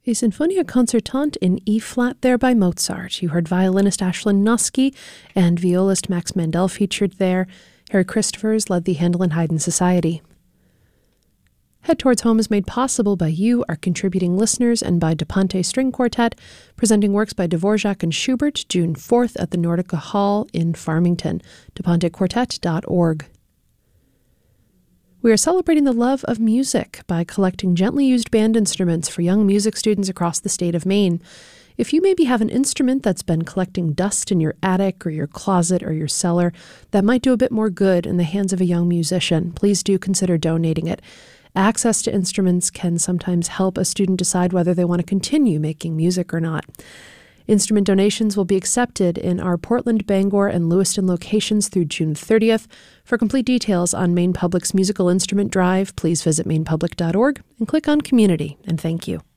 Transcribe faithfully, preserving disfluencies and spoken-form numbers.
A Sinfonia Concertante in E-flat there by Mozart. You heard violinist Ashlyn Nussky and violist Max Mandel featured there. Harry Christophers led the Handel and Haydn Society. Head Towards Home is made possible by you, our contributing listeners, and by DePonte String Quartet, presenting works by Dvorak and Schubert, June fourth at the Nordica Hall in Farmington, de ponte quartet dot org. We are celebrating the love of music by collecting gently used band instruments for young music students across the state of Maine. If you maybe have an instrument that's been collecting dust in your attic or your closet or your cellar that might do a bit more good in the hands of a young musician, please do consider donating it. Access to instruments can sometimes help a student decide whether they want to continue making music or not. Instrument donations will be accepted in our Portland, Bangor, and Lewiston locations through June thirtieth. For complete details on Maine Public's musical instrument drive, please visit maine public dot org and click on Community, and thank you.